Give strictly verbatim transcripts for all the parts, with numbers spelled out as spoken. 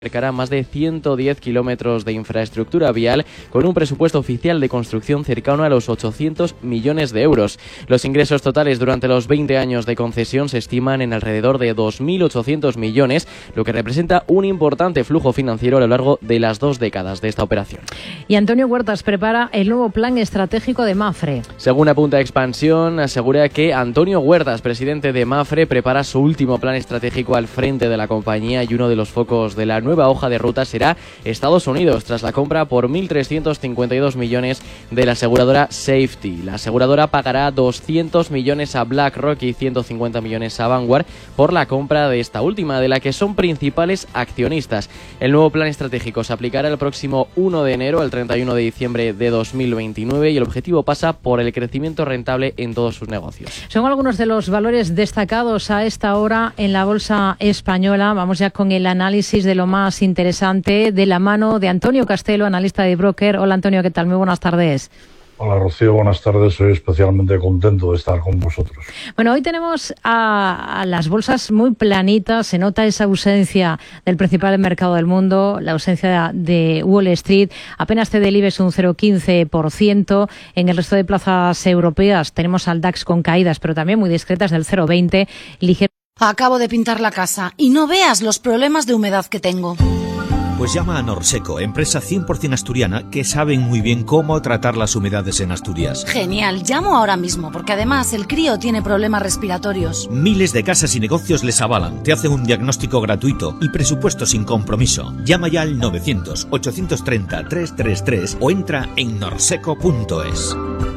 Acercará más de ciento diez kilómetros de infraestructura vial con un presupuesto oficial de construcción cercano a los ochocientos millones de euros. Los ingresos totales durante los veinte años de concesión se estiman en alrededor de dos mil ochocientos millones, lo que representa un importante flujo financiero a lo largo de las dos décadas de esta operación. Y Antonio Huertas prepara el nuevo plan estratégico de Mapfre. Según apunta Expansión, asegura que Antonio Huertas, presidente de Mapfre, prepara su último plan estratégico al frente de la compañía y uno de los focos de la nueva nueva hoja de ruta será Estados Unidos, tras la compra por mil trescientos cincuenta y dos millones de la aseguradora Safety. La aseguradora pagará doscientos millones a BlackRock y ciento cincuenta millones a Vanguard por la compra de esta última, de la que son principales accionistas. El nuevo plan estratégico se aplicará el próximo uno de enero al treinta y uno de diciembre de dos mil veintinueve y el objetivo pasa por el crecimiento rentable en todos sus negocios. Son algunos de los valores destacados a esta hora en la bolsa española. Vamos ya con el análisis de lo más más interesante de la mano de Antonio Castelo, analista de Broker. Hola Antonio, ¿qué tal? Muy buenas tardes. Hola Rocío, buenas tardes. Soy especialmente contento de estar con vosotros. Bueno, hoy tenemos a, a las bolsas muy planitas. Se nota esa ausencia del principal mercado del mundo, la ausencia de Wall Street. Apenas cede el IBEX un cero coma quince por ciento. En el resto de plazas europeas tenemos al DAX con caídas, pero también muy discretas, del cero coma veinte. Ligero. Acabo de pintar la casa y no veas los problemas de humedad que tengo. Pues llama a Norseco, empresa cien por ciento asturiana que saben muy bien cómo tratar las humedades en Asturias. Genial, llamo ahora mismo porque además el crío tiene problemas respiratorios. Miles de casas y negocios les avalan, te hacen un diagnóstico gratuito y presupuesto sin compromiso. Llama ya al novecientos, ochocientos treinta, trescientos treinta y tres o entra en norseco punto es.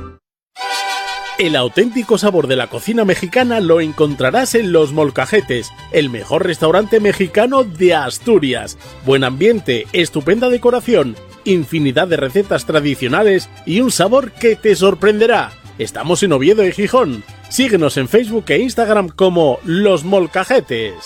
El auténtico sabor de la cocina mexicana lo encontrarás en Los Molcajetes, el mejor restaurante mexicano de Asturias. Buen ambiente, estupenda decoración, infinidad de recetas tradicionales y un sabor que te sorprenderá. Estamos en Oviedo y Gijón. Síguenos en Facebook e Instagram como Los Molcajetes.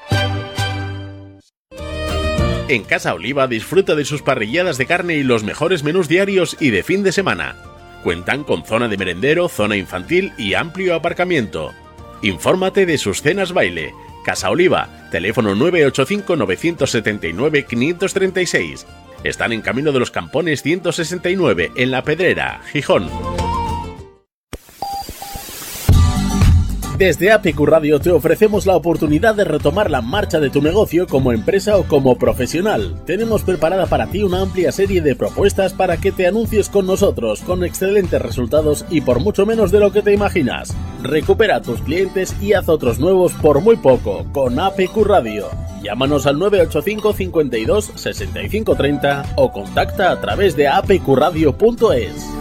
En Casa Oliva disfruta de sus parrilladas de carne y los mejores menús diarios y de fin de semana. Cuentan con zona de merendero, zona infantil y amplio aparcamiento. Infórmate de sus cenas baile. Casa Oliva, teléfono nueve ocho cinco, nueve siete nueve, cinco tres seis. Están en Camino de los Campones ciento sesenta y nueve, en La Pedrera, Gijón. Desde A P Q Radio te ofrecemos la oportunidad de retomar la marcha de tu negocio como empresa o como profesional. Tenemos preparada para ti una amplia serie de propuestas para que te anuncies con nosotros, con excelentes resultados y por mucho menos de lo que te imaginas. Recupera a tus clientes y haz otros nuevos por muy poco, con A P Q Radio. Llámanos al nueve ocho cinco, cincuenta y dos, sesenta y cinco treinta o contacta a través de a p q radio punto es.